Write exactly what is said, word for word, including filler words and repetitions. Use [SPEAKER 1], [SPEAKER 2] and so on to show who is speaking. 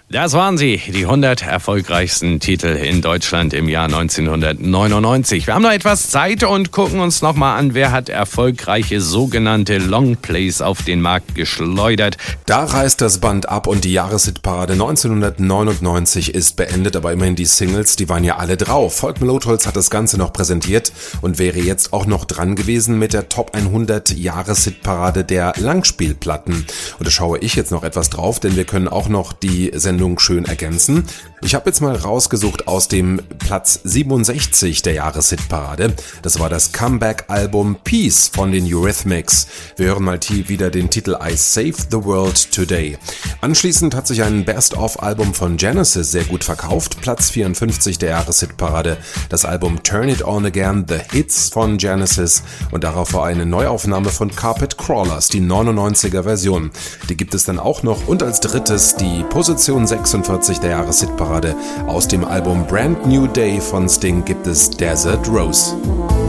[SPEAKER 1] Das waren sie, die hundert erfolgreichsten Titel in Deutschland im Jahr neunzehnhundertneunundneunzig. Wir haben noch etwas Zeit und gucken uns nochmal an, wer hat erfolgreiche sogenannte Longplays auf den Markt geschleudert.
[SPEAKER 2] Da reißt das Band ab und die Jahreshitparade neunzehnhundertneunundneunzig ist beendet, aber immerhin die Singles, die waren ja alle drauf. Volk Melotholz hat das Ganze noch präsentiert und wäre jetzt auch noch dran gewesen mit der Top hundert Jahreshitparade der Langspielplatten. Und da schaue ich jetzt noch etwas drauf, denn wir können auch noch die Sendung schön ergänzen. Ich habe jetzt mal rausgesucht aus dem Platz siebenundsechzig der Jahreshitparade. Das war das Comeback-Album Peace von den Eurythmics. Wir hören mal wieder den Titel I Saved the World Today. Anschließend hat sich ein Best-of-Album von Genesis sehr gut verkauft. Platz vierundfünfzig der Jahreshitparade. Das Album Turn It On Again, The Hits von Genesis. Und darauf war eine Neuaufnahme von Carpet Crawlers, die neunundneunziger Version. Die gibt es dann auch noch. Und als drittes die Position sechsundvierzig der Jahreshitparade. Aus dem Album Brand New Day von Sting gibt es Desert Rose.